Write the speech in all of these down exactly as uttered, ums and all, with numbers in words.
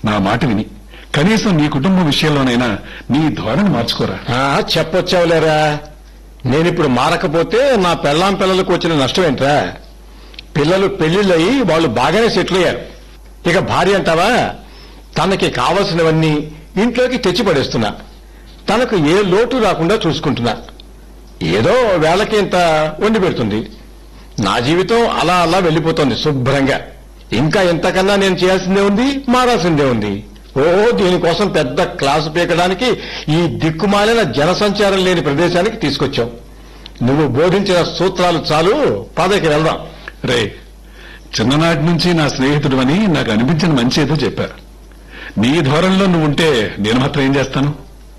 నా మాట విని కనీసం నీ కుటుంబం విషయంలోనైనా నీ ధోరణి మార్చుకోరా. చెప్పొచ్చావులేరా, నేనిప్పుడు మారకపోతే నా పెళ్ళాం పిల్లలకు వచ్చిన నష్టం ఏంట్రా? పిల్లలు పెళ్లిళ్ళయి వాళ్ళు బాగానే సెటిల్ అయ్యారు. ఇక భార్య అంటావా, తనకి కావలసినవన్నీ ఇంట్లోకి తెచ్చి పడేస్తున్నా, తనకు ఏ లోటు రాకుండా చూసుకుంటున్నా. ఏదో వేళకి ఇంత వండి పెడుతుంది. నా జీవితం అలా అలా వెళ్లిపోతుంది శుభ్రంగా. ఇంకా ఎంతకన్నా నేను చేయాల్సిందే ఉంది, మారాల్సిందే ఉంది. ఓహో, దీనికోసం పెద్ద క్లాసు పీకడానికి ఈ దిక్కుమాలిన జనసంచారం లేని ప్రదేశానికి తీసుకొచ్చావు. నువ్వు బోధించిన సూత్రాలు చాలు, పదకి వెళ్దాం. రే, చిన్ననాటి నుంచి నా స్నేహితుడు అని నాకు అనిపించిన మంచి ఏదో చెప్పారు. నీ ధోరణిలో నువ్వు ఉంటే నేను మాత్రం ఏం చేస్తాను?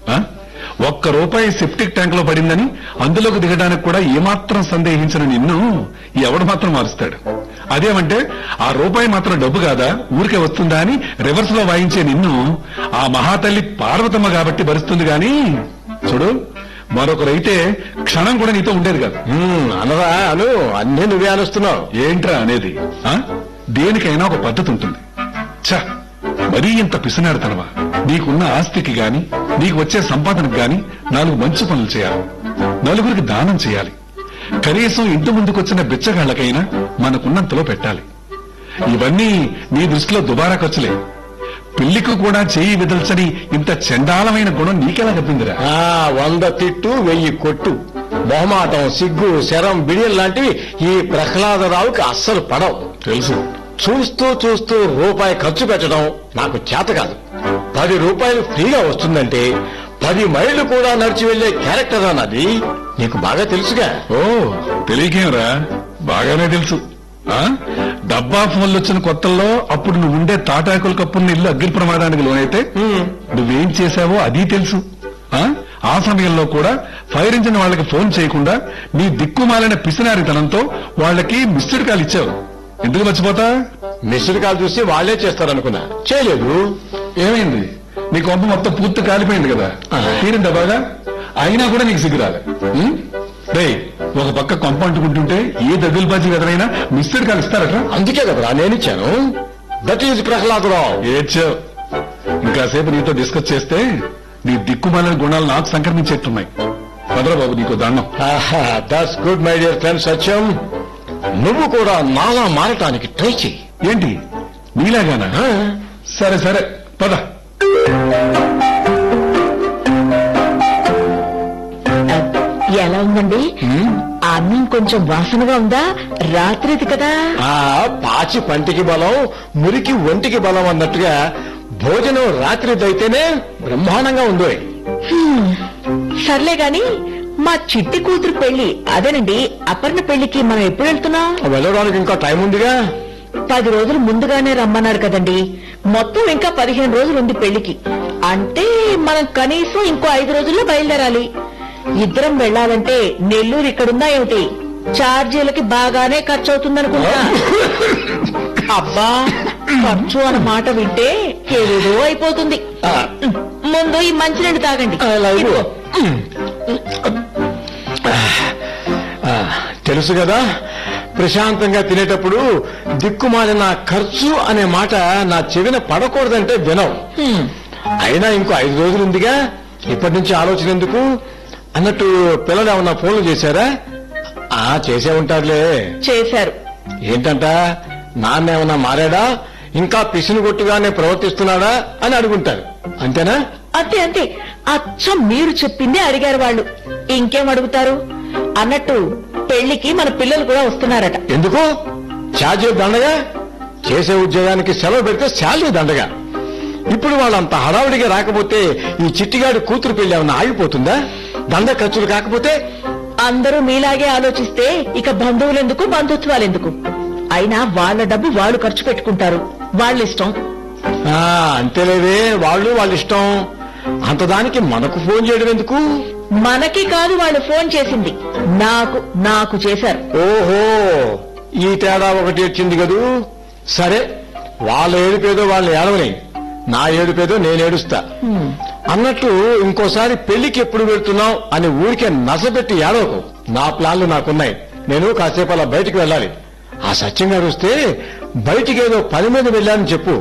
ఒక్క రూపాయి సెప్టిక్ ట్యాంక్ లో పడిందని అందులోకి దిగడానికి కూడా ఏమాత్రం సందేహించిన నిన్ను ఎవడు మాత్రం మారుస్తాడు? అదేమంటే ఆ రూపాయి మాత్రం డబ్బు కాదా, ఊరికే వస్తుందా అని రివర్స్ లో వాయించే నిన్ను ఆ మహాతల్లి పార్వతమ్మ కాబట్టి భరిస్తుంది గాని, చూడు మరొకరైతే క్షణం కూడా నీతో ఉండేది కాదు. అనరా అను, అన్నీ నువ్వే అనుస్తున్నావు. ఏంట్రా అనేది? దేనికైనా ఒక పద్ధతి ఉంటుంది. ఛ, మరీ ఇంత పిసినాడుతనవా? నీకున్న ఆస్తికి గాని నీకు వచ్చే సంపాదనకు గాని నాలుగు మంచి పనులు చేయాలి, నలుగురికి దానం చేయాలి, కనీసం ఇంటి ముందుకొచ్చిన బిచ్చగాళ్లకైనా మనకున్నంతలో పెట్టాలి. ఇవన్నీ నీ దృష్టిలో దుబారా ఖర్చులే. పెళ్లికి కూడా చేయి విదల్చని ఇంత చండాలమైన గుణం నీకెలా తప్పిందిరా? వంద తిట్టు వెయ్యి కొట్టు, మొహమాటం, సిగ్గు, శరం, బిడియం లాంటివి ఈ ప్రహ్లాదరావుకి అస్సలు పడవు. తెలుసు. చూస్తూ చూస్తూ రూపాయి ఖర్చు పెట్టడం నాకు చేత కాదు. పది రూపాయలు ఫ్రీగా వస్తుందంటే పది మైళ్లు కూడా నడిచి వెళ్లే క్యారెక్టర్ అన్నది నీకు బాగా తెలుసుగా. ఓ, తెలియకేమరా, బాగానే తెలుసు. డబ్బా ఫోన్లు వచ్చిన కొత్తల్లో అప్పుడు నువ్వు ఉండే తాటాకుల కప్పున్న ఇల్లు అగ్ని ప్రమాదానికి లోనైతే నువ్వేం చేశావో అది తెలుసు. ఆ సమయంలో కూడా ఫైర్ ఇంజిన్ వాళ్ళకి ఫోన్ చేయకుండా నీ దిక్కుమాలిన పిసినారితనంతో వాళ్ళకి మిస్డ్ కాల్ ఇచ్చావు. ఎందుకు మర్చిపోతా? మిస్డ్ కాల్ చూసి వాళ్లే చేస్తారనుకున్నా, చేయలేదు. ఏమైంది? నీ కొంప మొత్తం పూర్తి కాలిపోయింది కదా, తీరిందా బాగా? అయినా కూడా నీకు సిగ్గురాలే. రే, ఒక పక్క కొంప అంటుకుంటుంటే ఏ దగులుబాజీ ఎదురైనా మిస్డ్ కాల్ ఇస్తారట. అందుకే కదరా నేనిచ్చాను. That is Prahlada Rao. ఏడ్చావు. ఇంకాసేపు నీతో డిస్కస్ చేస్తే నీ దిక్కుమాలిన గుణాలు నాకు సంక్రమించేట్టున్నాయి. భద్రబాబు, నీకు దండం. That's good my dear friend సత్యం. నువ్వు కూడా నాలా మారటానికి ట్రై చెయ్యి. ఏంటి, నీలాగానా? సరే సరే, పద. ఎలా ఉందండి? అన్నం కొంచెం వాసనగా ఉందా? రాత్రిది కదా. ఆ పాచి పంటికి బలం, మురికి ఒంటికి బలం అన్నట్టుగా భోజనం రాత్రిదైతేనే బ్రహ్మాండంగా ఉందో. సర్లే గాని మా చిట్టి కూతురు పెళ్లి, అదేనండి అపర్ణ పెళ్లికి మనం ఎప్పుడు వెళ్తున్నాం? వెళ్ళడానికి ఇంకా టైం ఉందిగా. పది రోజులు ముందుగానే రమ్మన్నారు కదండి. మొత్తం ఇంకా పదిహేను రోజులు ఉంది పెళ్లికి. అంటే మనం కనీసం ఇంకో ఐదు రోజుల్లో బయలుదేరాలి. ఇద్దరం వెళ్లాలంటే నెల్లూరు ఇక్కడుందా ఏమిటి? ఛార్జీలకి బాగానే ఖర్చు అవుతుందనుకుంటా. అబ్బా, ఖర్చు అన్న మాట వింటే ఏదో అయిపోతుంది. ముందు ఈ మంచినీళ్ళు తాగండి. తెలుసు కదా, ప్రశాంతంగా తినేటప్పుడు దిక్కుమాలిన ఖర్చు అనే మాట నా చెవిన పడకూడదంటే వినవు. అయినా ఇంకో ఐదు రోజులు ఉందిగా, ఇప్పటి నుంచి ఆలోచన ఎందుకు అన్నట్టు పిల్లలు ఏమన్నా ఫోన్లు చేశారా? ఆ చేసే ఉంటారులే. చేశారు. ఏంటంట, నాన్న ఏమన్నా మారాడా, ఇంకా పిసినుగొట్టుగానే ప్రవర్తిస్తున్నాడా అని అడుగుంటారు. అంతేనా? అంతే అంతే, అచ్చం మీరు చెప్పిందే అడిగారు వాళ్ళు. ఇంకేం అడుగుతారు? అన్నట్టు పెళ్లికి మన పిల్లలు కూడా వస్తున్నారట. ఎందుకు? ఛార్జీ దండగా. చేసే ఉద్యోగానికి సెలవు పెడితే శాలరీ దండగా. ఇప్పుడు వాళ్ళంత హడావుడిగా రాకపోతే ఈ చిట్టిగాడి కూతురు పెళ్లి ఏమన్నా ఆగిపోతుందా? దండ ఖర్చులు కాకపోతే? అందరూ మీలాగే ఆలోచిస్తే ఇక బంధువులెందుకు, బంధుత్వాలెందుకు? అయినా వాళ్ళ డబ్బు వాళ్ళు ఖర్చు పెట్టుకుంటారు, వాళ్ళ ఇష్టం. అంతేలేవే, వాళ్ళు వాళ్ళ ఇష్టం. అంతదానికి మనకు ఫోన్ చేయడం ఎందుకు? మనకి కాదు వాళ్ళు ఫోన్ చేసింది, నాకు నాకు చేశారు. ఓహో, ఈ తేడా ఒకటి వచ్చింది కదూ. సరే, వాళ్ళ ఏడుపేదో వాళ్ళు ఏడవని, నా ఏడుపేదో నేను ఏడుస్తా. అన్నట్టు ఇంకోసారి పెళ్లికి ఎప్పుడు వెళ్తున్నావు అని ఊరికే నసపెట్టి ఏడవకు. నా ప్లాన్లు నాకున్నాయి. నేను కాసేపు అలా బయటికి వెళ్ళాలి. ఆ సత్యం గారు వస్తే బయటికి ఏదో పని మీద వెళ్ళాలని చెప్పు.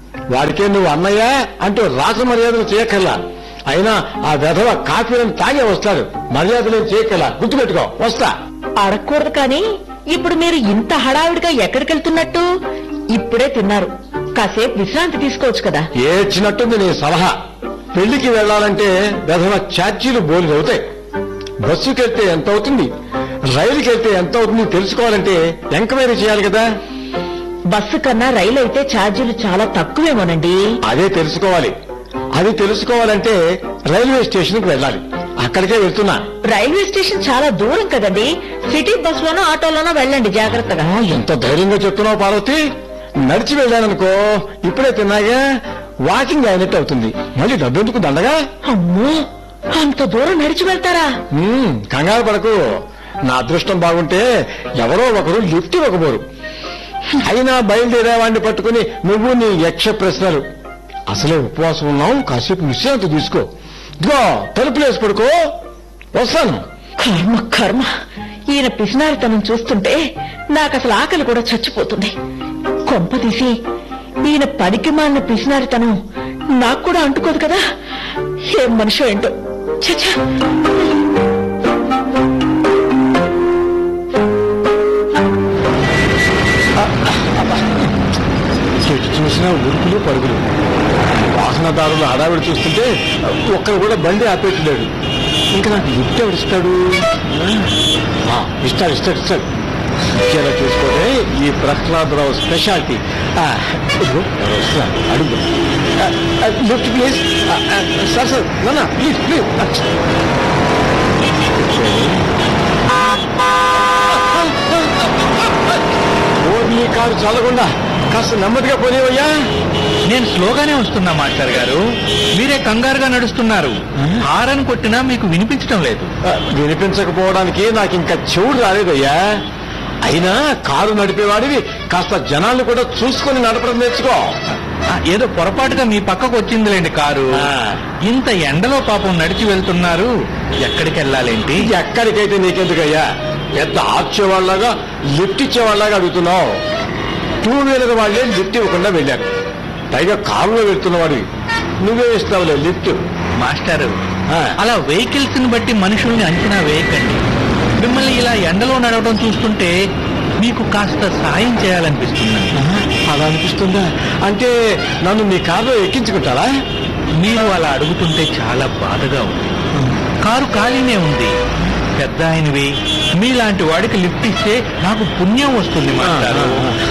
వాడికే నువ్వు అన్నయ్య అంటూ రాస మర్యాదలు చేయక్కర్లా. అయినా ఆ వెధవ కాఫీలను తాగే వస్తాడు. మర్యాదలు చేయక్కర్లా. గుర్తుపెట్టుకో. వస్తా. అడగకూడదు కానీ ఇప్పుడు మీరు ఇంత హడావిడిగా ఎక్కడికెళ్తున్నట్టు? ఇప్పుడే తిన్నారు, కాసేపు విశ్రాంతి తీసుకోవచ్చు కదా. ఏడ్చినట్టుంది నీ సలహా. పెళ్లికి వెళ్లాలంటే వెధవ ఛార్జీలు బోలు అవుతాయి. బస్సుకెళ్తే ఎంత అవుతుంది, రైలుకి వెళ్తే ఎంత అవుతుంది తెలుసుకోవాలంటే ఎంక్వైరీ చేయాలి కదా. బస్సు కన్నా రైలు అయితే ఛార్జీలు చాలా తక్కువేమోనండి. అదే తెలుసుకోవాలి. అది తెలుసుకోవాలంటే రైల్వే స్టేషన్ కు వెళ్ళాలి. అక్కడికే వెళ్తున్నా. రైల్వే స్టేషన్ చాలా దూరం కదండి. సిటీ బస్ లోనో ఆటోలోనో వెళ్ళండి జాగ్రత్తగా. ఎంత ధైర్యంగా చెప్తున్నావు పార్వతి. నడిచి వెళ్ళాననుకో, ఇప్పుడే తిన్నాగా, వాకింగ్ అయినట్టు అవుతుంది. మళ్ళీ డబ్బెందుకు దండగా. అమ్మో, అంత దూరం నడిచి వెళ్తారా? ఉమ్, కంగారు పడకు. నా అదృష్టం బాగుంటే ఎవరో ఒకరు లిఫ్ట్ ఇవ్వకపోరు. అయినా బయలుదేరేవాడిని పట్టుకుని నువ్వు నీ యక్ష ప్రశ్నలు. అసలే ఉపవాసం ఉన్నావు, కాసేపు విశ్రాంతి తీసుకో. ఇదిగో తలుపులేసి పడుకో. వస్తాను. కర్మ కర్మ, ఈయన పిసినారితనం చూస్తుంటే నాకు అసలు ఆకలి కూడా చచ్చిపోతుంది. కొంప తీసి ఈయన పనికి మాలిన పిసినారితనం నాకు కూడా అంటుకోదు కదా. ఏం మనిషి ఏంటో. చచ్చా. చెట్టు చూసినా ఉరుకులు పరుగులు. వాహనదారులు హడావిడి చూస్తుంటే ఒక్కరు కూడా బండి ఆపేట్లేడు. ఇంకా నాకు లిఫ్ట్ ఎవరిస్తాడు? ఆ, ఇస్తాడు ఇస్తాడు ఇస్తాడు ఇలా చూసుకోతే ఈ ప్రహ్లాదరావు స్పెషాలిటీ. ఆ, ఇదిగో ఎవరు వస్తున్నారు, అడుగు. Lift please. సార్ సార్ నాన్న ప్లీజ్ ప్లీజ్. ఓర్లీ కారు చాలకుండా కాస్త నెమ్మదిగా పోనేవయ్యా. నేను స్లోగానే వస్తున్నా మాస్టర్ గారు, మీరే కంగారుగా నడుస్తున్నారు. హారన్ కొట్టినా మీకు వినిపించడం లేదు. ఆ, వినిపించకపోవడానికి నాకు ఇంకా చెవుడు రాలేదయ్యా. అయినా కారు నడిపేవాడివి కాస్త జనాన్ని కూడా చూసుకొని నడపడం నేర్చుకో. ఆ, ఏదో పొరపాటుగా మీ పక్కకు వచ్చిందిలేండి కారు. ఆ. ఇంత ఎండలో పాపం నడిచి వెళ్తున్నారు, ఎక్కడికి వెళ్ళాలేంటి? ఎక్కడికైతే నీకెందుకయ్యా, పెద్ద ఆర్చేవాళ్లాగా లిఫ్ట్ ఇచ్చేవాళ్లాగా అడుగుతున్నావు. టూ వీలర్ వాళ్ళే లిఫ్ట్ ఇవ్వకుండా వెళ్ళారు. పైగా కారులో వెళ్తున్నవాడివి నువ్వే ఇస్తావులే లిఫ్ట్. మాస్టారు, ఆ. అలా వెహికల్స్ ని బట్టి మనుషుల్ని అంచనా వేయకండి. మిమ్మల్ని ఇలా ఎండలో నడవడం చూస్తుంటే మీకు కాస్త సాయం చేయాలనిపిస్తుంది. అలా అనిపిస్తుందా? అంటే నన్ను మీ కారులో ఎక్కించుకుంటారా? మీరు అలా అడుగుతుంటే చాలా బాధగా ఉంది. కారు ఖాళీనే ఉంది. పెద్ద ఆయనవి, మీలాంటి వాడికి లిఫ్ట్ ఇస్తే నాకు పుణ్యం వస్తుంది మాస్టారు.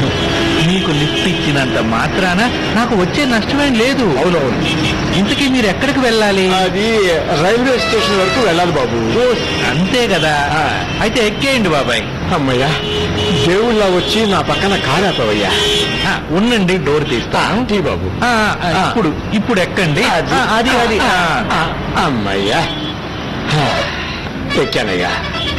మీకు లిఫ్ట్ ఇచ్చినంత మాత్రాన నాకు వచ్చే నష్టమేం లేదు. అవునవును. ఇంతకీ మీరు ఎక్కడికి వెళ్ళాలి? అది రైల్వే స్టేషన్ వరకు వెళ్ళాలి బాబు. ఓ, అంతే కదా. ఆ. అయితే ఎక్కేయండి బాబాయ్. అమ్మయ్యా, దేవుళ్ళ వచ్చి నా పక్కన కారాపవయ్యా. ఆ, ఉండండి, డోర్ తీస్తా. టీ బాబు. ఆ, ఆ, ఇప్పుడు ఇప్పుడు ఎక్కండి. అది ఆ, అది అది ఆ. ఆ, అమ్మయ్యా, హా, ఎక్కానయ్యా.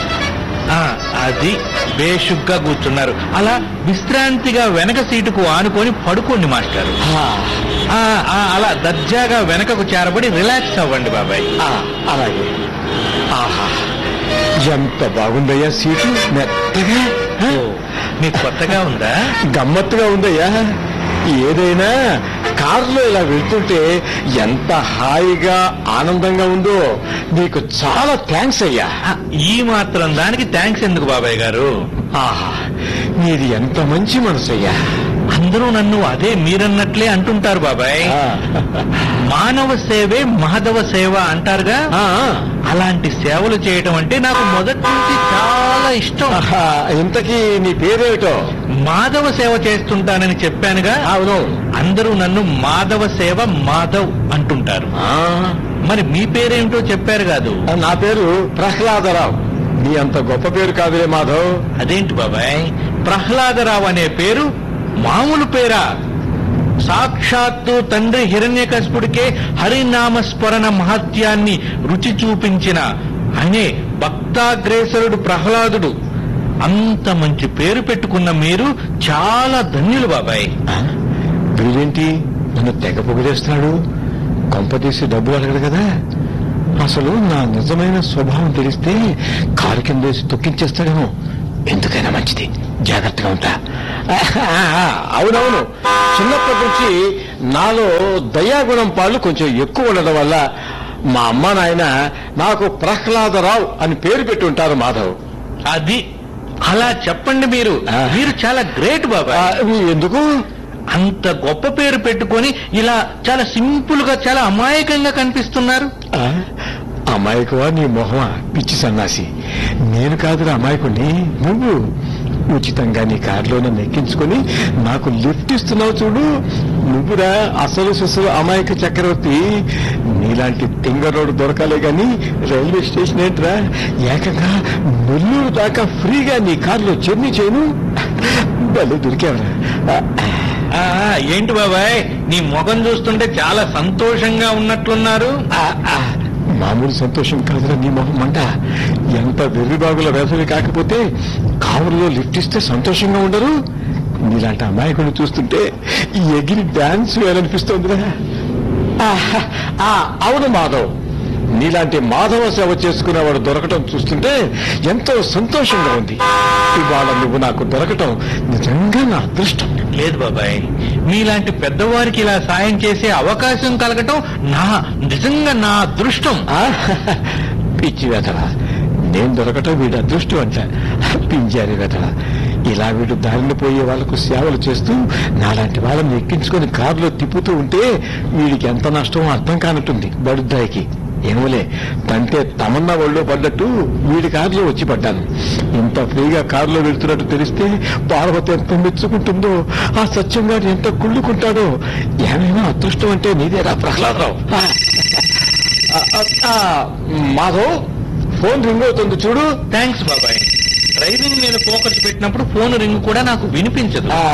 ఆ, అది బేషుగ్గా కూర్చున్నారు. అలా విశ్రాంతిగా వెనక సీటుకు ఆనుకొని పడుకోండి మాస్టారు. హా, ఆ, ఆ, అలా దర్జాగా వెనకకు చేరబడి రిలాక్స్ అవ్వండి బాబాయ్. ఆ, అలాగే. ఆహా, ఎంత బాగుందయ్యా సీటు, మెత్తగా. హా, ఓ, మీకు కొత్తగా ఉందా? గమ్మత్తుగా ఉందయ్యా. ఏదైనా కారులో ఇలా వెళ్తుంటే ఎంత హాయిగా ఆనందంగా ఉందో. నీకు చాలా థ్యాంక్స్ అయ్యా. ఆ, ఈ మాత్రం దానికి థ్యాంక్స్ ఎందుకు బాబాయ్ గారు? ఆహా, నీది ఎంత మంచి మనసయ్యా. అందరూ నన్ను అదే మీరన్నట్లే అంటుంటారు బాబాయ్. ఆ, మానవ సేవే మాధవ సేవ అంటారుగా. ఆ, అలాంటి సేవలు చేయటం అంటే నాకు మొదటి నుంచి చాలా ఇష్టం. ఆహా, ఇంతకీ నీ పేరేమిటో? మాధవ సేవ చేస్తుంటానని చెప్పానుగా. అవును. అందరూ నన్ను మాధవ సేవ మాధవ్ అంటుంటారు. ఆ, మరి మీ పేరేమిటో చెప్పారు కాదు. నా పేరు ప్రహ్లాదరావు. నీ అంత గొప్ప పేరు కాదులే మాధవ్. అదేంటి బాబాయ్, ప్రహ్లాదరావు అనే పేరు మామూలు పేరా? సాక్షాత్తు తండ్రి హిరణ్యకశిపుడికే హరినామస్మరణ మహత్యాన్ని రుచి చూపించిన అనే భక్తాగ్రేసరుడు ప్రహ్లాదుడు. అంత మంచి పేరు పెట్టుకున్న మీరు చాలా ధన్యులు బాబాయ్. వీడేంటి నన్ను తెగ పొగిడేస్తున్నాడు? కొంపతీసి డబ్బులు అడగడు కదా. అసలు నా నిజమైన స్వభావం తెలిస్తే కారు కిందేసి తొక్కించేస్తాడేమో. ఎందుకైనా మంచిది, జాగ్రత్తగా ఉంటా. అవునవును, చిన్నప్పటి నుంచి నాలో దయాగుణం పాళ్ళు కొంచెం ఎక్కువ ఉండడం వల్ల మా అమ్మ నాయన నాకు ప్రహ్లాదరావు అని పేరు పెట్టి ఉంటారు మాధవ్. అది అలా చెప్పండి. మీరు ఆ. మీరు చాలా గ్రేట్ ఆ, బాబాయ్. ఎందుకు? అంత గొప్ప పేరు పెట్టుకొని ఇలా చాలా సింపుల్ గా చాలా అమాయకంగా కనిపిస్తున్నారు. ఆ, అమాయకువా నీ మొహమా పిచ్చి సన్నాసి. నేను కాదురా అమాయకుని, నువ్వు. ఉచితంగా నీ కారులో నన్ను ఎక్కించుకొని నాకు లిఫ్ట్ ఇస్తున్నావు చూడు, నువ్వురా అసలు సుసలు అమాయక చక్రవర్తి. నీలాంటి తింగరోడు దొరకాలే గాని రైల్వే స్టేషన్ ఏంట్రా, ఏకంగా నెల్లూరు దాకా ఫ్రీగా నీ కారులో జర్నీ చేయను. భలే దొరికావరా. ఆ, ఏంటి బాబాయ్, నీ ముఖం చూస్తుంటే చాలా సంతోషంగా ఉన్నట్లున్నారు. ఆ, ఆ, మామూలు సంతోషం కాదురా నీ మొహం మంట. ఎంత వెర్రిబాగుల వేసవి కాకపోతే కారులో లిఫ్ట్ ఇస్తే సంతోషంగా ఉండరు. నీలాంటి అమాయకుని చూస్తుంటే ఈ ఎగిరి డాన్స్ వేయాలనిపిస్తోందిరా. ఆహ్, ఆ, అవును మాధవ్, నీలాంటి మాధవ సేవ చేసుకునేవాడు దొరకటం చూస్తుంటే ఎంతో సంతోషంగా ఉంది. ఇవాళ నువ్వు నాకు దొరకటం నిజంగా నా అదృష్టం. లేదు బాబాయ్, మీలాంటి పెద్దవారికి ఇలా సాయం చేసే అవకాశం కలగటం నా నిజంగా నా అదృష్టం. ఆ, పిచ్చి వెతల, నేను దొరకటం వీడి అదృష్టం అంట. పింజారి వెతల, ఇలా వీడు దారిని పోయే వాళ్లకు సేవలు చేస్తూ నాలాంటి వాళ్ళని ఎక్కించుకొని కారులో తిప్పుతూ ఉంటే వీడికి ఎంత నష్టమో అర్థం కానట్టుంది బడుద్దాయికి. ఏమోలే, తంటే తమన్నా ఒళ్ళో పడ్డట్టు వీడి కారులో వచ్చి పడ్డాను. ఇంత ఫ్రీగా కారులో వెళ్తున్నట్టు తెలిస్తే పార్వతి ఎంత మెచ్చుకుంటుందో, ఆ సత్యంగా ఎంత కుళ్ళుకుంటాడో. ఏమైనా అదృష్టం అంటే నీదేరా ప్రహ్లాదరావు. ఆ, ఆ, ఆ, మాధవ్, ఫోన్ రింగ్ అవుతుంది చూడు. థ్యాంక్స్ బాబాయ్. డ్రైవింగ్ మీద ఫోకస్ పెట్టినప్పుడు ఫోన్ రింగ్ కూడా నాకు వినిపించదు. ఆ,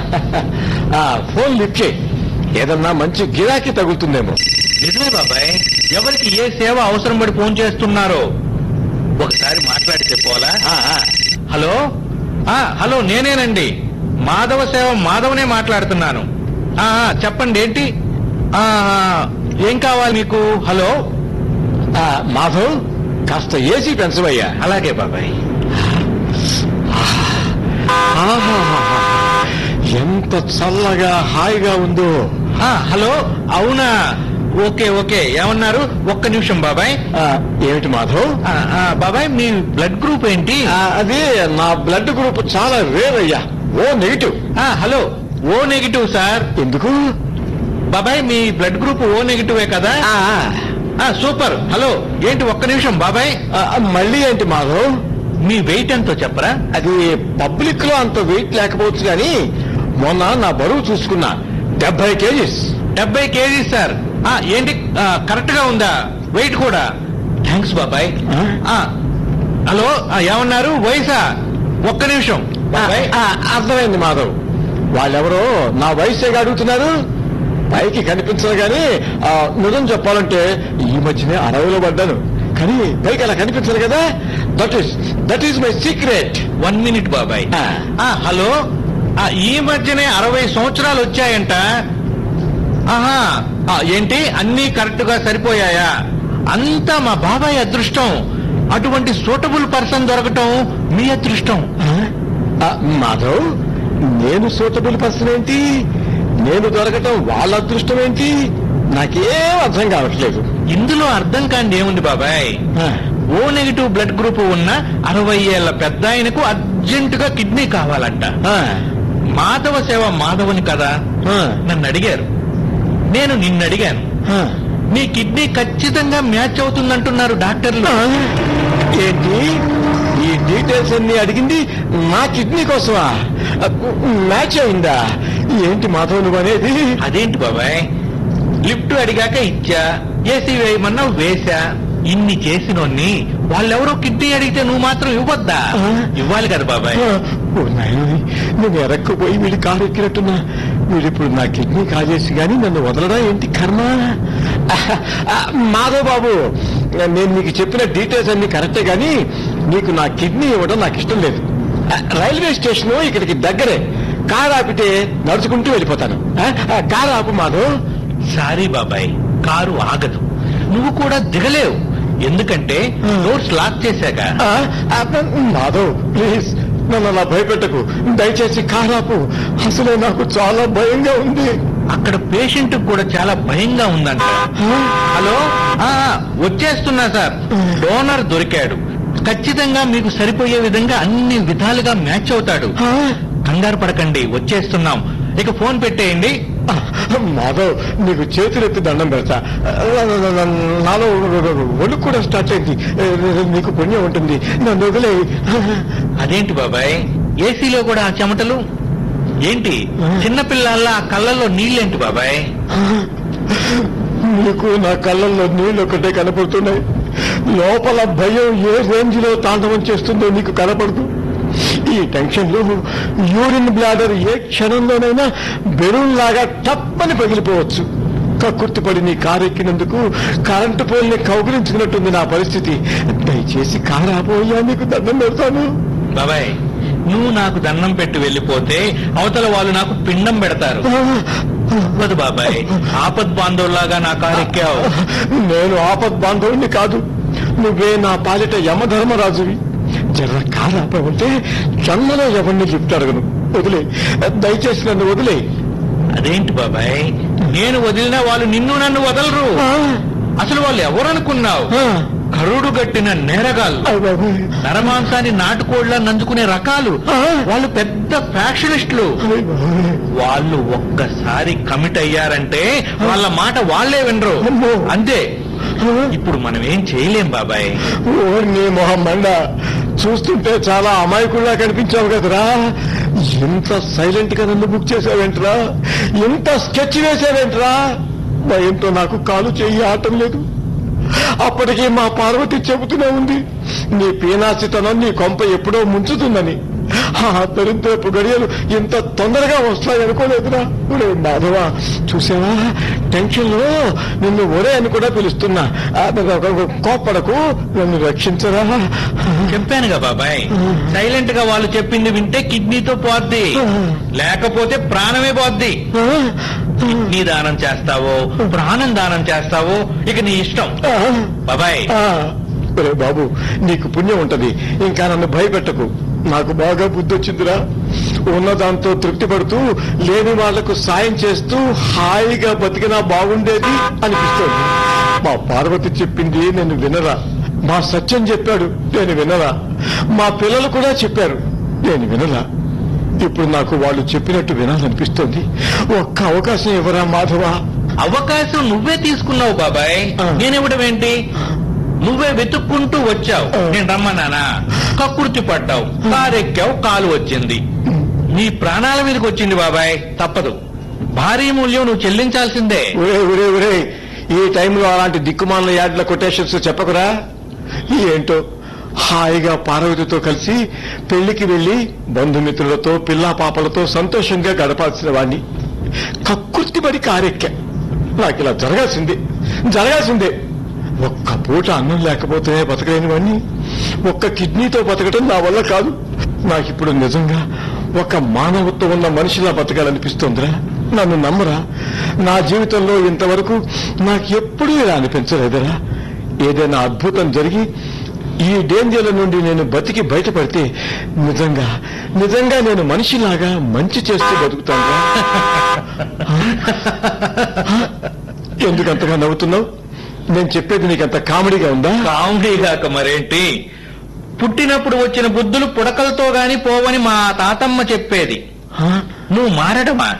ఆ, ఫోన్ లిఫ్ట్ చేయి, ఏదన్నా మంచి గిరాకీ తగులుతుందేమో. నిజమే బాబాయ్, ఎవరికి ఏ సేవ అవసరం పడి ఫోన్ చేస్తున్నారో ఒకసారి మాట్లాడితే పోలా. ఆ, ఆ, హలో ఆ హలో నేనేనండి, మాధవ సేవ మాధవనే మాట్లాడుతున్నాను. ఆ ఆ, చెప్పండి ఏంటి, ఆ ఆ, ఏం కావాలి మీకు? హలో, ఆ, మాధవ్, కాస్త ఏసీ పెంచవయ్యా. అలాగే బాబాయ్. ఆహాహాహా, ఎంత చల్లగా హాయిగా ఉందో. ఆ హలో, అవునా, ఓకే ఓకే, ఏమన్నారు? ఒక్క నిమిషం బాబాయ్. ఆ, ఏమిటి మాధవ్? ఆ, ఆ, బాబాయ్, మీ బ్లడ్ గ్రూప్ ఏంటి? ఆ, అది నా బ్లడ్ గ్రూప్ చాలా రేర్ అయ్యా, ఓ నెగిటివ్. ఆ, హలో, ఓ నెగిటివ్ సార్. ఎందుకు? బాబాయ్, మీ బ్లడ్ గ్రూప్ ఓ నెగిటివే కదా? ఆ, ఆ, సూపర్. హలో, ఏంటి ఒక్క నిమిషం బాబాయ్, ఆ, మళ్ళీ ఏంటి మాధవ్? మీ వెయిట్ ఎంతో చెప్పరా? అది పబ్లిక్ లో అంత వెయిట్ లేకపోవచ్చు కానీ మొన్న నా బరువు చూసుకున్నా, డెబ్బై కేజీస్. డెబ్బై కేజీ సార్. ఆ, ఏంటి కరెక్ట్ గా ఉందా వెయిట్ కూడా? థ్యాంక్స్ బాబాయ్. ఆ? ఆ, హలో, ఆ, ఏమన్నారు? వయసా? ఒక్క నిమిషం బాబాయ్. ఆ, అర్థమైంది మాధవ్, వాళ్ళెవరో నా వయసేగా అడుగుతున్నారు. పైకి కనిపించదు కానీ ఆ, నిజం చెప్పాలంటే ఈ మధ్యనే అరవైలో పడ్డాను, కానీ పైకి అలా కనిపించదు కదా. That is that is my secret. One minute బాబాయ్. ఆ. ఆ, హలో, ఆ, ఈ మధ్యనే అరవై సంవత్సరాలు వచ్చాయంట. ఆహా, ఆ, ఏంటి అన్నీ కరెక్ట్ గా సరిపోయాయా? అంతా మా బాబాయ్ అదృష్టం. అటువంటి సూటబుల్ పర్సన్ దొరకటం మీ అదృష్టం. మాధవ్, నేను సూటబుల్ పర్సన్ ఏంటి, నేను దొరకటం వాళ్ళ అదృష్టం ఏంటి, నాకేం అర్థం కావట్లేదు. ఇందులో అర్థం కాండి ఏముంది బాబాయ్. ఆ, ఓ నెగిటివ్ బ్లడ్ గ్రూప్ ఉన్న అరవై ఏళ్ల పెద్ద ఆయనకు అర్జెంటుగా కిడ్నీ కావాలంట. ఆ, మాధవ సేవ మాధవుని కదా. ఆ, నన్ను అడిగారు, నేను నిన్ను అడిగాను. ఆ. నీ కిడ్నీ ఖచ్చితంగా మ్యాచ్ అవుతుందంటున్నారు డాక్టర్లు. ఆ, ఏంటి ఈ డీటెయిల్స్ అన్ని అడిగింది నా కిడ్నీ కోసమా? మ్యాచ్ అయిందా? ఏంటి మాధవ్ నువ్వు అనేది? అదేంటి బాబాయ్, లిఫ్ట్ అడిగాక ఇచ్చా, ఏసీ వేయమన్నా వేశా. ఇన్ని చేసినోన్ని వాళ్ళెవరో కిడ్నీ అడిగితే నువ్వు మాత్రం ఇవ్వద్దా? ఆ. ఇవ్వాలి కదా బాబాయ్. ఓ నాయనోయ్, నేను ఎరక్కుపోయి వీడి కారు ఎక్కినట్టున్నా. వీడిప్పుడు నా కిడ్నీ కాజేసి గాని నన్ను వదలడా ఏంటి కర్మ? మాధవ్ బాబు, నేను మీకు చెప్పిన డీటెయిల్స్ అన్ని కరెక్టే గాని నీకు నా కిడ్నీ ఇవ్వడం నాకు ఇష్టం లేదు. రైల్వే స్టేషన్ ఇక్కడికి దగ్గరే, కారు ఆపితే నడుచుకుంటూ వెళ్ళిపోతాను. కారు ఆపు మాధవ్. సారీ బాబాయ్, కారు ఆగదు. నువ్వు కూడా దిగలేవు, ఎందుకంటే డోర్స్ లాక్ చేశాక. మాధవ్ ప్లీజ్ నన్ను అలా భయపెట్టకు, దయచేసి కారాపు. అసలే నాకు చాలా భయంగా ఉంది. అక్కడ పేషెంట్ కూడా చాలా భయంగా ఉందంట. హలో, ఆ, వచ్చేస్తున్నా సార్. డోనర్ దొరికాడు. ఖచ్చితంగా మీకు సరిపోయే విధంగా అన్ని విధాలుగా మ్యాచ్ అవుతాడు. కంగారు పడకండి, వచ్చేస్తున్నాం. ఇక ఫోన్ పెట్టేయండి. మాధవ్, నీకు చేతులెత్తి దండం పెడతా. నాలో ఒళ్ళు కూడా స్టార్ట్ అయింది. నీకు పుణ్యం ఉంటుంది, నన్ను వదిలే. అదేంటి బాబాయ్, ఏసీలో కూడా ఆ చెమటలు ఏంటి? చిన్నపిల్లల్లా ఆ కళ్ళల్లో నీళ్ళేంటి బాబాయ్? నీకు నా కళ్ళల్లో నీళ్ళు ఒకటే కనపడుతున్నాయి. లోపల భయం ఏ రేంజ్ లో తాండవం చేస్తుందో నీకు కనపడదు. ఈ టెన్షన్ లో యూరిన్ బ్లాడర్ ఏ క్షణంలోనైనా బెలూన్ లాగా టప్పని పగిలిపోవచ్చు. కక్కుర్తిపడి నీ కారు ఎక్కినందుకు కరెంటు పోల్ని కౌగిలించుకున్నట్టుంది నా పరిస్థితి. దయచేసి కారు ఆపోయా, నీకు దండం పెడతాను. బాబాయ్, నువ్వు నాకు దండం పెట్టి వెళ్ళిపోతే అవతల వాళ్ళు నాకు పిండం పెడతారు. వద్దు బాబాయ్, ఆపద్ బాంధవులాగా నా కారు ఎక్కావు. నేను ఆపద్ బాంధవుడిని కాదు, నువ్వే నా పాలిట యమధర్మరాజువి. జర కారు ఆపమంటే జన్మలో ఎవరిని లిఫ్ట్ అడగను. వదిలే, దయచేసి నన్ను వదిలే. అదేంటి బాబాయ్, నేను వదిలినా వాళ్ళు నిన్ను నన్ను వదలరు. అసలు వాళ్ళు ఎవరనుకున్నావు? కరుడు గట్టిన నేరగాళ్ళు, నరమాంసాన్ని నాటుకోళ్లా నంచుకునే రకాలు. వాళ్ళు పెద్ద ఫ్యాక్షనిస్టులు. వాళ్ళు ఒక్కసారి కమిట్ అయ్యారంటే వాళ్ళ మాట వాళ్లే వినరు. అంతే. ఇప్పుడు మనం ఏం చేయలేం బాబాయ్. ఓ నీ మొహం మండ, చూస్తుంటే చాలా అమాయకుల్లా కనిపించావు కదరా. ఎంత సైలెంట్ గా నన్ను బుక్ చేసావేంట్రా, ఎంత స్కెచ్ వేసావేంట్రా. భయంతో నాకు కాలు చెయ్యి ఆటం లేదు. అప్పటికీ మా పార్వతి చెబుతూనే ఉంది, నీ పీనాసితనం నీ కొంప ఎప్పుడో ముంచుతుందని. ఆ దరిద్రపు గడియలు ఇంత తొందరగా వస్తాయనుకోలేదురా. ఒరే మాధవ, చూసావా, టెన్షన్ లో నిన్ను ఒరే అని కూడా పిలుస్తున్నా. కోప్పడకు, నన్ను రక్షించరా. చెప్పానుగా బాబాయ్, సైలెంట్ గా వాళ్ళు చెప్పింది వింటే కిడ్నీతో పోద్ది, లేకపోతే ప్రాణమే పోద్ది. కిడ్నీ దానం చేస్తావో ప్రాణం దానం చేస్తావో ఇక నీ ఇష్టం బాబాయ్. ఒరే బాబు, నీకు పుణ్యం ఉంటది, ఇంకా నన్ను భయపెట్టకు. నాకు బాగా బుద్ధి వచ్చిందిరా. ఉన్నదాంతో తృప్తి పడుతూ లేని వాళ్లకు సాయం చేస్తూ హాయిగా బతికినా బాగుండేది అనిపిస్తోంది. మా పార్వతి చెప్పింది నేను వినరా, మా సత్యం చెప్పాడు నేను వినరా, మా పిల్లలు కూడా చెప్పారు నేను వినరా. ఇప్పుడు నాకు వాళ్ళు చెప్పినట్టు వినాలనిపిస్తోంది. ఒక్క అవకాశం ఇవ్వరా మాధవ. అవకాశం నువ్వే తీసుకున్నావు బాబాయ్, నేనివ్వడమేంటి? నువ్వే వెతుక్కుంటూ వచ్చావు, నేను రమ్మన్నానా? కక్కుర్తి పడ్డావు, కారెక్కావు, కాలు వచ్చింది, నీ ప్రాణాల మీదకి వచ్చింది బాబాయ్. తప్పదు, భారీ మూల్యం నువ్వు చెల్లించాల్సిందే. ఒరే ఒరే ఒరే, ఈ టైంలో అలాంటి దిక్కుమాల యాడ్ల కొటేషన్స్ చెప్పకురా. ఏంటో హాయిగా పార్వతితో కలిసి పెళ్లికి వెళ్లి బంధుమిత్రులతో పిల్లా పాపలతో సంతోషంగా గడపాల్సిన వాణ్ణి కక్కుర్తి పడి కారెక్కా. నాకు ఇలా జరగాల్సిందే జరగాల్సిందే. ఒక్క పూట అన్నం లేకపోతే బతకలేని వాణ్ణి ఒక్క కిడ్నీతో బతకడం నా వల్ల కాదు. నాకిప్పుడు నిజంగా ఒక మానవత్వం ఉన్న మనిషిలా బతకాలనిపిస్తోందిరా. నన్ను నమ్మరా, నా జీవితంలో ఇంతవరకు నాకెప్పుడూ ఇలా అనిపించలేదురా. ఏదైనా అద్భుతం జరిగి ఈ డేంజర్ల నుండి నేను బతికి బయటపడితే నిజంగా నిజంగా నేను మనిషిలాగా మంచి చేస్తూ బతుకుతాను. ఎందుకంతగా నవ్వుతున్నావు? నేను చెప్పేది నీకంత కామెడీగా ఉందా? కామెడీ కాక మరేంటి. పుట్టినప్పుడు వచ్చిన బుద్ధులు పుడకలతో గాని పోవని మా తాతమ్మ చెప్పేది. నువ్వు మారడమా?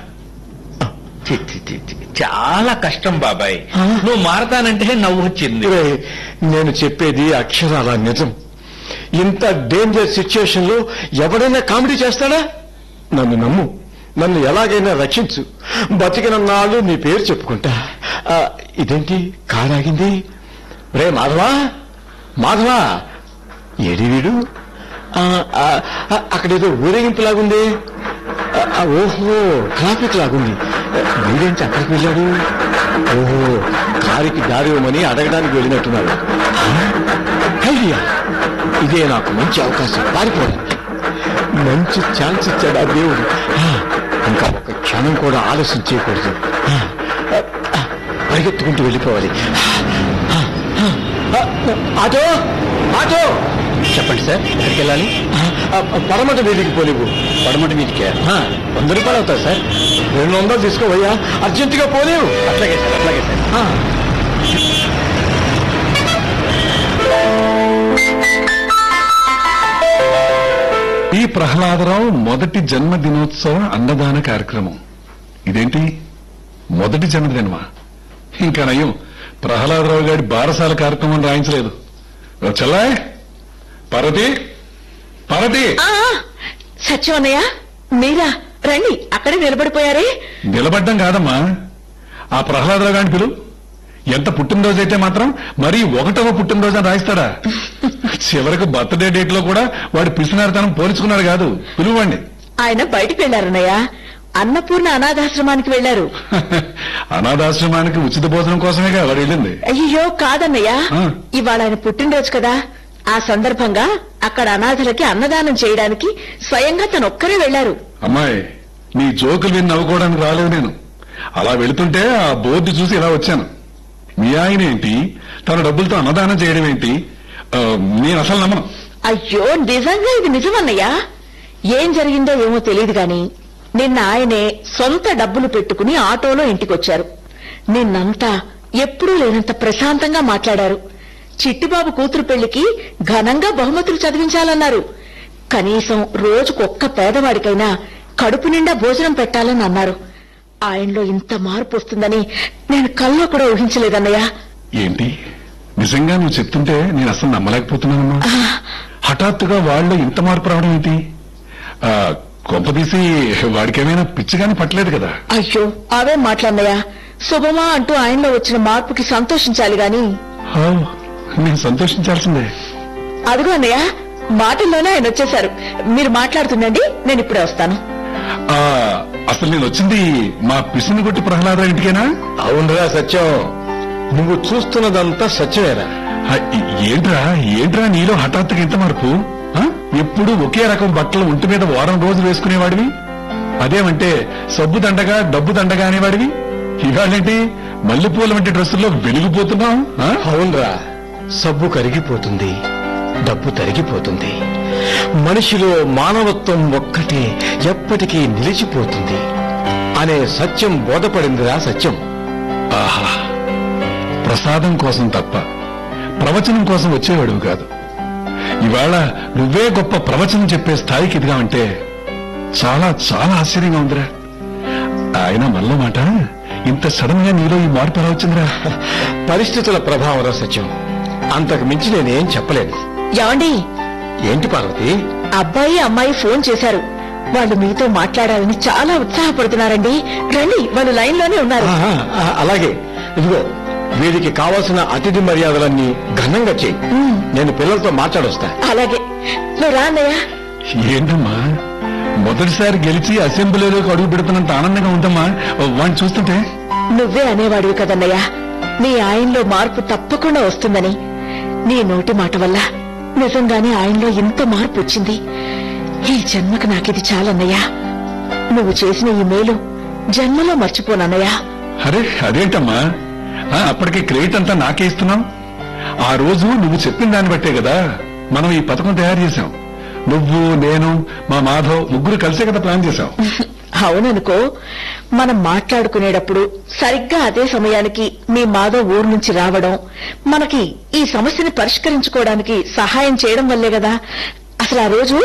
చాలా కష్టం బాబాయ్. నువ్వు మారతానంటే నవ్వు వచ్చింది. నేను చెప్పేది అక్షరాల నిజం. ఇంత డేంజర్ సిచ్యుయేషన్ లో ఎవడైనా కామెడీ చేస్తాడా? నన్ను నమ్ము, నన్ను ఎలాగైనా రక్షించు. బతికినన్నాళ్ళు నీ పేరు చెప్పుకుంటా. ఇదేంటి కారాగింది? రే మాధవా, మాధవా, ఏడి వీడు? అక్కడేదో ఊరేగింపు లాగుంది. ఓహో, ట్రాఫిక్ లాగుంది. వీడేంటి అక్కడికి వెళ్ళాడు? ఓహో, కారుకి దారి ఇవ్వమని అడగడానికి వెళ్ళినట్టున్నాడు. ఐడియా, ఇదే నాకు మంచి అవకాశం పారిపోవడానికి. మంచి ఛాన్స్ ఇచ్చాడు ఆ దేవుడు. ఇంకా ఒక క్షణం కూడా ఆలస్యం చేయకూడదు. పరిగెత్తుకుంటూ వెళ్ళిపోవాలి. ఆటో, ఆటో, చెప్పండి సార్, ఎక్కడికి వెళ్ళాలి? పడమట వీధికి పోలేవు. పడమటి మీదికే. వంద రూపాయలు అవుతాయి సార్. రెండు వందలు తీసుకోవయ్యా, అర్జెంటుగా పోలేవు. అట్లాగే సార్, అట్లాగే సార్. ఆ. ఈ ప్రహ్లాదరావు మొదటి జన్మదినోత్సవ అన్నదాన కార్యక్రమం. ఇదేంటి మొదటి జన్మదినమా? ఇంకా నయం, ప్రహ్లాదరావు గారి బారసాల కార్యక్రమం రాయించలేదు. చల్లాయ్ పార్వతి, పార్వతి. ఆ, సత్యం అన్నయ్య, మీరా? రండి, అక్కడే నిలబడిపోయారే. నిలబడ్డం కాదమ్మా, ఆ ప్రహ్లాదరావు గారిని పిలు. ఎంత పుట్టినరోజు అయితే మాత్రం మరీ ఒకటవ పుట్టినరోజు అని రాయిస్తాడా? చివరికి బర్త్డే డేట్ లో కూడా వాడు పిసినారితనం పోల్చుకున్నాడు కాదు. పిలువండి. ఆయన బయటికి వెళ్లారన్నయ్య, అన్నపూర్ణ అనాథాశ్రమానికి వెళ్లారు. అనాథాశ్రమానికి ఉచిత భోజనం కోసమేగా వాడు వెళ్ళింది. అయ్యో కాదన్నయ్య, ఆ. ఇవాళ ఆయన పుట్టినరోజు కదా, ఆ సందర్భంగా అక్కడ అనాథలకి అన్నదానం చేయడానికి స్వయంగా తనొక్కరే వెళ్లారు. అమ్మాయి, నీ జోకులు విని నవ్వుకోవడానికి రాలేదు నేను. అలా వెళుతుంటే ఆ బోర్డు చూసి ఇలా వచ్చాను. మీ ఆయన ఏంటి తన డబ్బులతో అన్నదానం చేయడం ఏంటి? ఆ, నేను అసలు నమ్మను. అయ్యో నిజంగా ఇది నిజమన్నయ్యా. ఏం జరిగిందో ఏమో తెలియదు గాని నిన్న ఆయనే సొంత డబ్బులు పెట్టుకుని ఆటోలో ఇంటికొచ్చారు. నిన్నంతా ఎప్పుడూ లేనంత ప్రశాంతంగా మాట్లాడారు. చిట్టిబాబు కూతురు పెళ్లికి ఘనంగా బహుమతులు చదివించాలన్నారు. కనీసం రోజుకొక్క పేదవాడికైనా కడుపు నిండా భోజనం పెట్టాలని అన్నారు. ఆయనలో ఇంత మార్పు వస్తుందని నేను కల్లో కూడా ఊహించలేదన్నయ్య. ఏంటి నిజంగా నువ్వు చెప్తుంటే నేను అసలు నమ్మలేకపోతున్నానమ్మా. హఠాత్తుగా వాళ్ళలో ఇంత మార్పు రావడం ఏంటి? ఆ, కొంపదీసి వాడికేమైనా పిచ్చిగాని పట్టలేదు కదా? అయ్యో అవే మాట్లాడినయ్యా. శుభమా అంటూ ఆయనలో వచ్చిన మార్పుకి సంతోషించాలి గాని. ఆ, నేను సంతోషించాల్సిందే. అదిగో అన్నయ్య, మాటల్లోనే ఆయన వచ్చేశారు. మీరు మాట్లాడుతుండండి, నేను ఇప్పుడే వస్తాను. ఆ, అసలు నేను వచ్చింది మా పిసినిగొట్టి ప్రహ్లాదరావు ఇంటికేనా? అవునరా సత్యం, నువ్వు చూస్తున్నదంతా సత్యమేరా. ఆ, ఏంట్రా ఏంట్రా నీలో హఠాత్తుగా ఇంత మార్పు? ఆ? ఎప్పుడు ఒకే రకం బట్టలు ఒంటి మీద వారం రోజులు వేసుకునేవాడివి, అదేమంటే సబ్బు దండగా డబ్బు దండగా అనేవాడివి. ఇవాళేంటి మల్లెపూల వంటి డ్రెస్సుల్లో వెలిగిపోతున్నావు? ఆ? అవునరా, సబ్బు కరిగిపోతుంది, డబ్బు తరిగిపోతుంది, మనిషిలో మానవత్వం ఒక్కటే ఎప్పటికీ నిలిచిపోతుంది అనే సత్యం బోధపడిందిరా సత్యం. ఆహా, ప్రసాదం కోసం తప్ప ప్రవచనం కోసం వచ్చేవాడు కాదు. ఇవాళ నువ్వే గొప్ప ప్రవచనం చెప్పే స్థాయికి ఎదిగా అంటే చాలా చాలా ఆశ్చర్యంగా ఉందిరా. ఆయన మల్ల మాట, ఇంత సడన్ గా నీలో ఈ మార్పు ఎలా వచ్చిందిరా? పరిస్థితుల ప్రభావం రా సత్యం, అంతకు మించి నేనేం చెప్పలేను. ఏమండి? ఏంటి పార్వతి? అబ్బాయి అమ్మాయి ఫోన్ చేశారు. వాళ్ళు మీతో మాట్లాడాలని చాలా ఉత్సాహపడుతున్నారండి. రండి, వాళ్ళు లైన్ లోనే ఉన్నారు. ఆహా, ఆ, అలాగే. ఇదిగో వీరికి కావాల్సిన అతిథి మర్యాదలన్నీ ఘనంగా చెయ్యి. నేను పిల్లలతో మాట్లాడొస్తా. అలాగే, నువ్వు రా అన్నయ్య. ఏంటమ్మా, మొదటిసారి గెలిచి అసెంబ్లీలోకి అడుగు పెడుతున్నంత ఆనందంగా ఉందమ్మా వాడిని చూస్తుంటే. నువ్వే అనేవాడివి కదన్నయ్య, నీ ఆయనలో మార్పు తప్పకుండా వస్తుందని. నీ నోటి మాట వల్ల నిజంగానే ఆయనలో ఇంత మార్పు వచ్చింది. ఈ జన్మకు నాకిది చాలన్నయ్యా. నువ్వు చేసిన ఈ మేలు జన్మలో మర్చిపోనన్నయ్యా. అరే అదేంటమ్మా, ఆ, అప్పటికే క్రెడిట్ అంతా నాకే ఇస్తున్నావు. ఆ రోజు నువ్వు చెప్పిన దాన్ని బట్టే కదా మనం ఈ పథకం తయారు చేశాం. నువ్వు, నేను, మా మాధవ్ ముగ్గురు కలిసే కదా ప్లాన్ చేశాం. అవుననుకో, మనం మాట్లాడుకునేటప్పుడు సరిగ్గా అదే సమయానికి మీ మాధవ్ ఊరు నుంచి రావడం మనకి ఈ సమస్యని పరిష్కరించుకోవడానికి సహాయం చేయడం వల్లే కదా అసలు ఆ రోజు.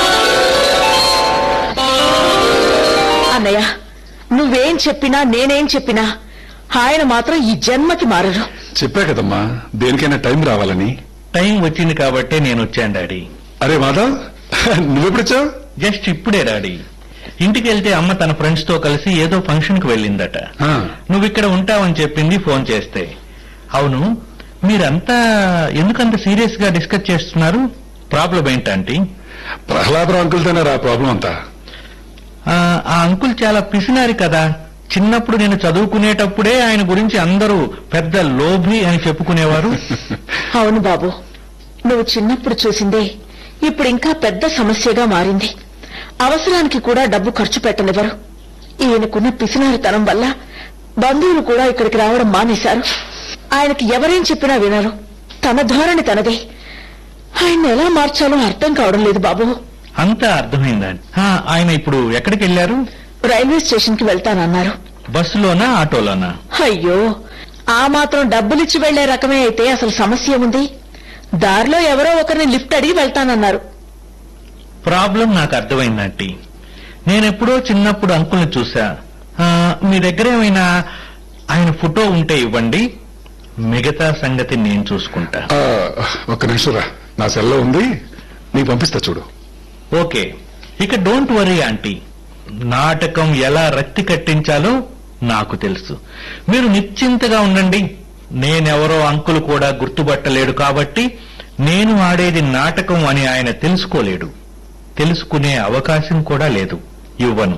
అన్నయ్య, నువ్వేం చెప్పినా నేనేం చెప్పినా ఆయన మాత్రం ఈ జన్మకి మారరు. చెప్పా కదమ్మా దేనికైనా టైం రావాలని. టైం వచ్చింది కాబట్టే నేను వచ్చాను డాడీ. అరే మాధవ్, నువ్వెప్పుడొచ్చావు? జస్ట్ ఇప్పుడే డాడీ. ఇంటికి వెళ్తే అమ్మ తన ఫ్రెండ్స్ తో కలిసి ఏదో ఫంక్షన్ కు వెళ్ళిందట. ఆ. నువ్వు ఇక్కడ ఉంటావని చెప్పింది ఫోన్ చేస్తే. అవును, మీరంతా ఎందుకంత సీరియస్ గా డిస్కస్ చేస్తున్నారు? ప్రాబ్లం ఏంటంటే? ప్రహ్లాదరావు అంకుల్తోనే రా ప్రాబ్లం అంతా. ఆ ఆ అంకుల్ చాలా పిసినారి కదా. చిన్నప్పుడు నేను చదువుకునేటప్పుడే ఆయన గురించి అందరూ పెద్ద లోభి అని చెప్పుకునేవారు. అవును బాబు, నువ్వు చిన్నప్పుడు చూసిందే ఇప్పుడు ఇంకా పెద్ద సమస్యగా మారింది. అవసరానికి కూడా డబ్బు ఖర్చు పెట్టనివ్వరు. ఈయనకున్న పిసినారితనం వల్ల బంధువులు కూడా ఇక్కడికి రావడం మానేశారు. ఆయనకి ఎవరేం చెప్పినా వినరు. తన ధోరణి తనదే. ఆయన ఎలా మార్చాలో అర్థం కావడం లేదు బాబు. అంతా అర్థమైందండి. ఆ, ఆయన ఇప్పుడు ఎక్కడికి వెళ్ళారు? రైల్వే స్టేషన్ కి వెళ్తానన్నారు. బస్సులోనా ఆటోలోనా? అయ్యో, ఆ మాత్రం డబ్బులిచ్చి వెళ్లే రకమే అయితే అసలు సమస్య ఉంది. దారిలో ఎవరో ఒకరిని లిఫ్ట్ అడిగి వెళ్తానన్నారు. ప్రాబ్లం నాకు అర్థమైందంటీ. నేనెప్పుడో చిన్నప్పుడు అంకుల్ని చూసా. ఆ, మీ దగ్గర ఏమైనా ఆయన ఫోటో ఉంటే ఇవ్వండి, మిగతా సంగతి నేను చూసుకుంటా. ఆ, ఒక్క నిమిషం రా, నా సెల్లో ఉంది, నీకు పంపిస్తా చూడు. ఓకే, ఇక డోంట్ వరీ ఆంటీ. నాటకం ఎలా రక్తి కట్టించాలో నాకు తెలుసు. మీరు నిశ్చింతగా ఉండండి. నేనెవరో అంకుల్ కూడా గుర్తుపట్టలేడు కాబట్టి నేను ఆడేది నాటకం అని ఆయన తెలుసుకోలేడు. తెలుసుకునే అవకాశం కూడా లేదు. ఇవ్వను.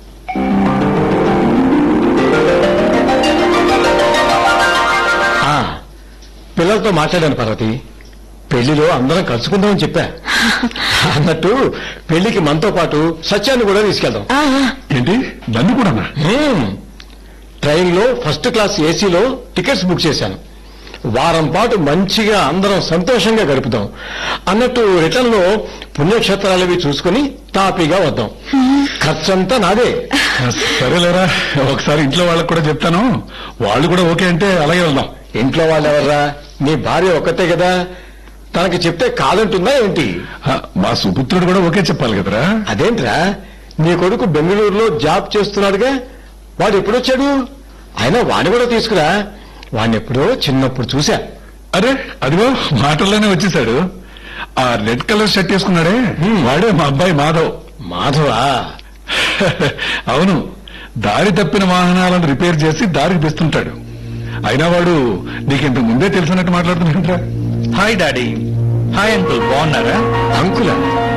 ఆ, పిల్లలతో మాట్లాడాను పార్వతి. పెళ్లిలో అందరం కలుసుకుందామని చెప్పా. అన్నట్టు పెళ్లికి మనతో పాటు సత్యాన్ని కూడా తీసుకెళ్దాం. ఆ, ఆ, ఏంటి, నన్ను కూడానా? హ్మ్. ట్రైన్లో ఫస్ట్ క్లాస్ ఏసీలో టికెట్స్ బుక్ చేశాను. వారం పాటు మంచిగా అందరం సంతోషంగా గడుపుదాం. అన్నట్టు రిటర్న్ లో పుణ్యక్షేత్రాలవి చూసుకుని తాపీగా వద్దాం. ఖర్చంతా నాదే. సరేలేరా, ఒకసారి ఇంట్లో వాళ్ళకు కూడా చెప్తాను. వాళ్ళు కూడా ఓకే అంటే అలాగే వెళ్దాం. ఇంట్లో వాళ్ళెవర్రా? నీ భార్య ఒక్కతే కదా, తనకి చెప్తే కాదంటుందా ఏంటి? ఆ, మా సుపుత్రుడు కూడా ఓకే చెప్పాలి కదరా. అదేంట్రా, నీ కొడుకు బెంగళూరులో జాబ్ చేస్తున్నాడుగా, వాడు ఎప్పుడొచ్చాడు? అయినా వాడిని కూడా తీసుకురా. వాడిని ఎప్పుడో చిన్నప్పుడు చూశా. అరే, అదిగో మాటల్లోనే వచ్చేసాడు. ఆ రెడ్ కలర్ షర్ట్ వేసుకున్నాడే, వాడే మా అబ్బాయి మాధవ్. మాధవా? అవును, దారి తప్పిన వాహనాలను రిపేర్ చేసి దారికి తెస్తుంటాడు. అయినా వాడు నీకింత ముందే తెలిసినట్టు మాట్లాడుతున్నాడు. Hi daddy. హాయ్ అంకుల్, బాగున్నారా? అంకుల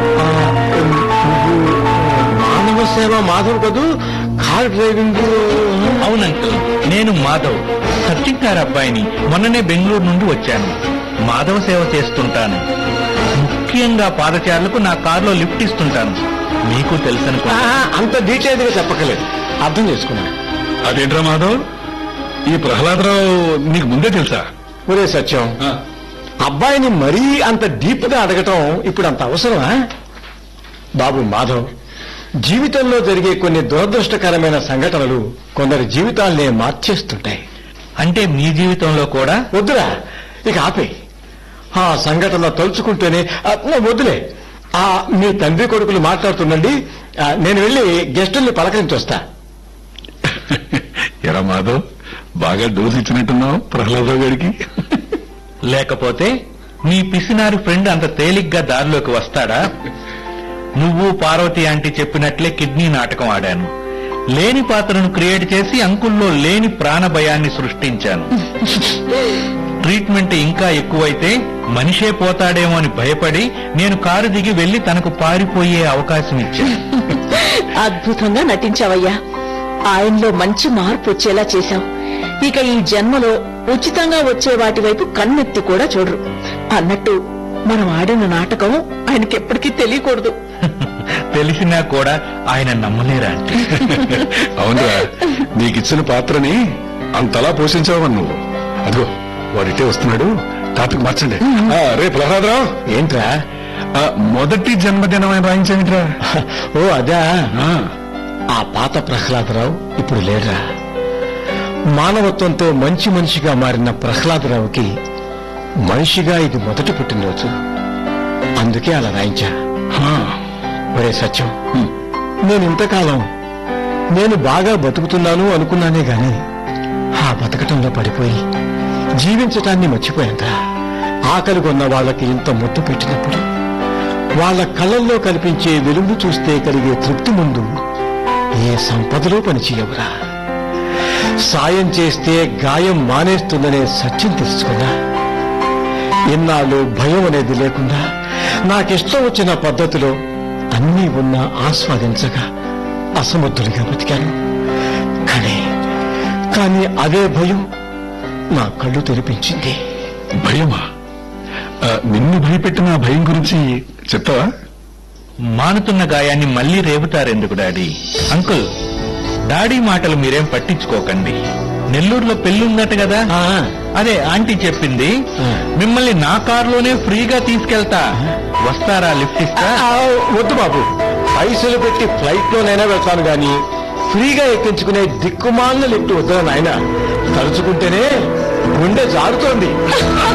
మానవ సేవ మాధవ్ కదూ, కార్ డ్రైవింగ్. అవును అంకుల్, నేను మాధవ్, సత్యం గారి అబ్బాయిని. మొన్ననే బెంగళూరు నుండి వచ్చాను. మాధవ సేవ చేస్తుంటాను. ముఖ్యంగా పాదచారులకు నా కారులో లిఫ్ట్ ఇస్తుంటాను. మీకు తెలుసనుకో. అంత డీటెయిల్ గా చెప్పకలేదు, అర్థం చేసుకున్నాను. అదేంట్రా మాధవ్, ఈ ప్రహ్లాదరావు నీకు ముందే తెలుసా? ఒరే సత్యం, అబ్బాయిని మరీ అంత డీప్ గా అడగటం ఇప్పుడు అంత అవసరమా? బాబు మాధవ్, జీవితంలో జరిగే కొన్ని దురదృష్టకరమైన సంఘటనలు కొందరి జీవితాల్నే మార్చేస్తుంటాయి. అంటే మీ జీవితంలో కూడా? వద్దురా, ఇక ఆపే. ఆ సంఘటన తలుచుకుంటేనే ఆ, వద్దులే. ఆ మీ తండ్రి కొడుకులు మాట్లాడుతుండండి, ఆ, నేను వెళ్లి గెస్టుల్ని పలకరించి వస్తా. ఎరా మాధవ్, బాగా డోసు ఇచ్చినట్టున్నావు ప్రహ్లాదరావు గారికి. లేకపోతే నీ పిసినారి ఫ్రెండ్ అంత తేలిగ్గా దారిలోకి వస్తాడా? నువ్వు పార్వతి ఆంటీ చెప్పినట్లే కిడ్నీ నాటకం ఆడాను. లేని పాత్రను క్రియేట్ చేసి అంకుల్లో లేని ప్రాణభయాన్ని సృష్టించాను. ట్రీట్మెంట్ ఇంకా ఎక్కువైతే మనిషే పోతాడేమో అని భయపడి నేను కారు దిగి వెళ్లి తనకు పారిపోయే అవకాశం ఇచ్చాను. అద్భుతంగా నటించావయ్యా. ఆయనలో మంచి మార్పు వచ్చేలా చేశావు. ఇక ఈ జన్మలో ఉచితంగా వచ్చే వాటి వైపు కన్నెత్తి కూడా చూడరు. అన్నట్టు మనం ఆడిన నాటకం ఆయనకెప్పటికీ తెలియకూడదు. తెలిసినా కూడా ఆయన నమ్మలేరా అంటే? అవునరా, నీకిచ్చిన పాత్రని అంతలా పోషించావని నువ్వు. అదిగో వాడిటే వస్తున్నాడు, టాపిక్ మార్చండి. ఆ, రే ప్రహ్లాదరావు, ఏంట్రా? ఆ, మొదటి జన్మదినం అని రాయించేమిట్రా? ఓ అదా. ఆ, ఆ పాత ప్రహ్లాదరావు ఇప్పుడు లేడురా. మానవత్వంతో మంచి మనిషిగా మారిన ప్రహ్లాదరావుకి మనిషిగా ఇది మొదటి పుట్టినరోజు. అందుకే అలా రాయించా. ఆ, ఒరే సత్యం, హ్మ్. నేను ఇంతకాలం నేను బాగా బతుకుతున్నాను అనుకున్నానే గాని ఆ బతకటంలో పడిపోయి జీవించటాన్ని మర్చిపోయాను. ఆకలి కొన్న వాళ్ళకి ఇంత ముద్దు పెట్టినప్పుడు వాళ్ళ కళ్ళల్లో కనిపించే వెలుగు చూస్తే కలిగే తృప్తి ముందు ఏ సంపదలో పనిచేయవురా. సాయం చేస్తే గాయం మానేస్తుందనే సత్యం తెలుసుకున్నా. ఇన్నాళ్ళు భయం అనేది లేకుండా నాకిష్టం వచ్చిన పద్ధతిలో అన్నీ ఉన్నా ఆస్వాదించగా అసమర్థులుగా బతికాను. కానీ కానీ అదే భయం నా కళ్ళు తెరిపించింది. భయమా? ఆ, నిన్ను భయపెట్టిన ఆ భయం గురించి చెప్తావా? మానుతున్న గాయాన్ని మళ్లీ రేపుతారెందుకు డాడీ? అంకుల్, డాడీ మాటలు మీరేం పట్టించుకోకండి. నెల్లూరులో పెళ్లి ఉందట కదా ఆ, అదే ఆంటీ చెప్పింది ఆ. మిమ్మల్ని నా కారులోనే ఫ్రీగా తీసుకెళ్తా వస్తారా లిఫ్ట్ ఇస్తా ఆ, వద్దు బాబు, పైసలు పెట్టి ఫ్లైట్ లోనైనా వెళ్తాను గాని ఫ్రీగా ఎక్కించుకునే దిక్కుమాలిన లిఫ్ట్ వద్దు నాయన. తలుచుకుంటేనే గుండె జారుతోంది.